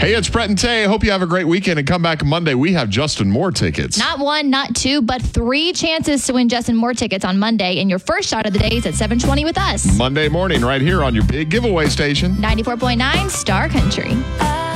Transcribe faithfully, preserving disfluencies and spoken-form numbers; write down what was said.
Hey, it's Brett and Tay. Hope you have a great weekend and come back Monday. We have Justin Moore tickets. Not one, not two, but three chances to win Justin Moore tickets on Monday. And your first shot of the day is at seven twenty with us. Monday morning right here on your big giveaway station. ninety-four point nine Star Country.